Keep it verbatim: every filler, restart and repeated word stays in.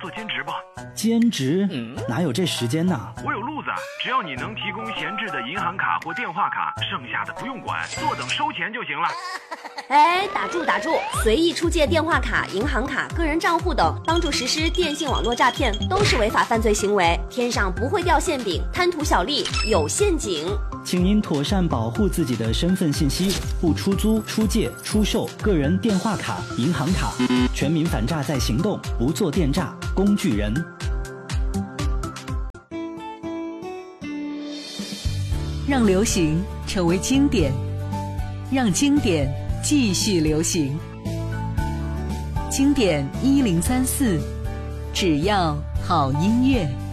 做兼职吧。 兼职？哪有这时间呢？ 我有路子，只要你能提供闲置的银行卡或电话卡，剩下的不用管，坐等收钱就行了。 哎，打住打住！随意出借电话卡、银行卡、个人账户等，帮助实施电信网络诈骗，都是违法犯罪行为。天上不会掉馅饼，贪图小利有陷阱。 请您妥善保护自己的身份信息，不出租、出借、出售个人电话卡、银行卡。全民反诈在行动，不做电诈工具人。 让流行成为经典，让经典继续流行。经典一零三四，只要好音乐。